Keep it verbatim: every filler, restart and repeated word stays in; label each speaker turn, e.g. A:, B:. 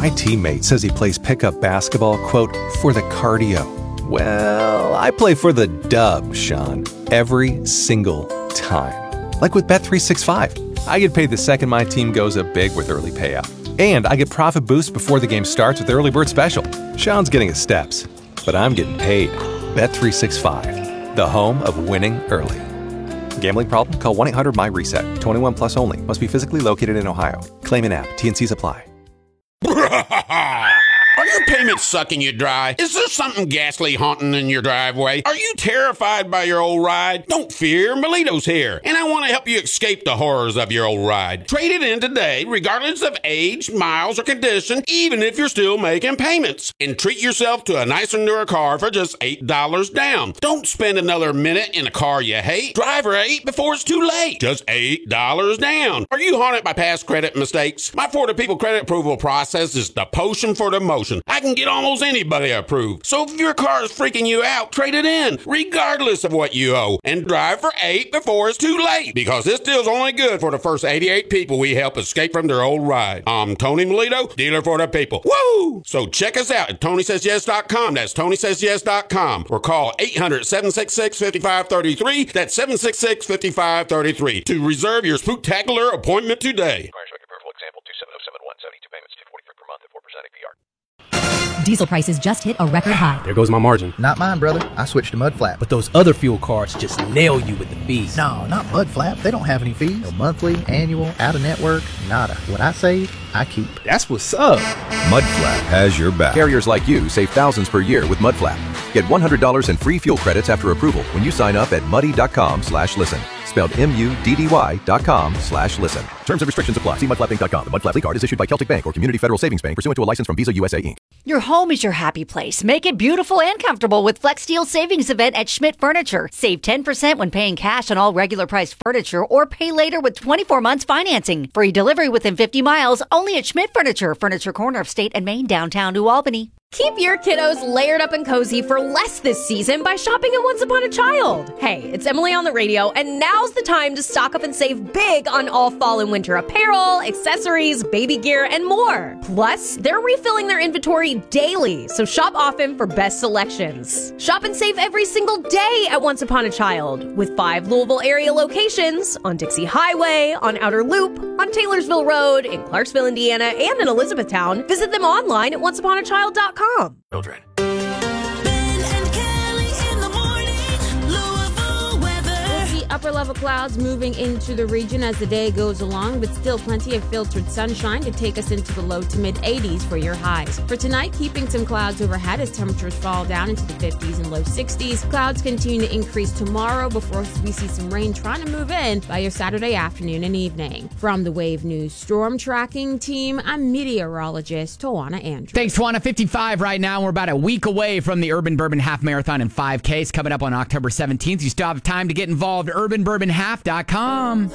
A: My teammate says he plays pickup basketball, quote, for the cardio. Well, I play for the dub, Sean, every single time. Like with Bet three sixty-five. I get paid the second my team goes up big with early payout. And I get profit boost before the game starts with Early Bird Special. Sean's getting his steps, but I'm getting paid. Bet three sixty-five, the home of winning early. Gambling problem? Call one eight hundred my reset. twenty-one plus only. Must be physically located in Ohio. Claim in app. T and C's apply.
B: Are your payments sucking you dry? Is there something ghastly haunting in your driveway? Are you terrified by your old ride? Don't fear, Melito's here, and I want to help you escape the horrors of your old ride. Trade it in today, regardless of age, miles, or condition, even if you're still making payments. And treat yourself to a nicer, newer car for just eight dollars down. Don't spend another minute in a car you hate. Drive right before it's too late. Just eight dollars down. Are you haunted by past credit mistakes? My Florida People credit approval process is the potion for the motion. I can get almost anybody approved. So if your car is freaking you out, trade it in, regardless of what you owe, and drive for eight before it's too late, because this deal's only good for the first eighty-eight people we help escape from their old ride. I'm Tony Melito, dealer for the people. Woo! So check us out at Tony Says Yes dot com. That's Tony Says Yes dot com. Or call eight hundred, seven six six, five five three three. That's seven six six, five five three three to reserve your spooktacular appointment today.
C: Example two seven zero seven one, seventy-two payments, two forty-three per month at four percent A P R.
D: Diesel prices just hit a record high.
E: There goes my margin.
F: Not mine, brother. I switched to Mudflap.
E: But those other fuel cards just nail you with the fees.
F: No, not Mudflap. They don't have any fees. No monthly, annual, out-of-network, nada. What I save, I keep.
E: That's what's up.
G: Mudflap has your back. Carriers like you save thousands per year with Mudflap. Get one hundred dollars in free fuel credits after approval when you sign up at muddy.com slash listen. Spelled M-U-D-D-Y dot com slash listen. Terms and restrictions apply. See mudflap inc dot com. The Mudflap card is issued by Celtic Bank or Community Federal Savings Bank pursuant to a license from Visa U S A Incorporated.
H: Your home is your happy place. Make it beautiful and comfortable with Flex Deal Savings Event at Schmidt Furniture. Save ten percent when paying cash on all regular priced furniture or pay later with twenty-four months financing. Free delivery within fifty miles only at Schmidt Furniture, Furniture Corner of State and Main, downtown New Albany.
I: Keep your kiddos layered up and cozy for less this season by shopping at Once Upon a Child. Hey, it's Emily on the radio, and now's the time to stock up and save big on all fall and winter apparel, accessories, baby gear, and more. Plus, they're refilling their inventory daily, so shop often for best selections. Shop and save every single day at Once Upon a Child, with five Louisville area locations on Dixie Highway, on Outer Loop, on Taylorsville Road, in Clarksville, Indiana, and in Elizabethtown. Visit them online at once upon a child dot com.
E: Children.
J: Upper level clouds moving into the region as the day goes along, but still plenty of filtered sunshine to take us into the low to mid eighties for your highs. For tonight, keeping some clouds overhead as temperatures fall down into the fifties and low sixties. Clouds continue to increase tomorrow before we see some rain trying to move in by your Saturday afternoon and evening. From the Wave News Storm Tracking Team, I'm meteorologist Tawana Andrews.
K: Thanks, Tawana. fifty-five right now. We're about a week away from the Urban Bourbon Half Marathon and five Ks coming up on October seventeenth. You still have time to get involved. urban bourbon half dot com.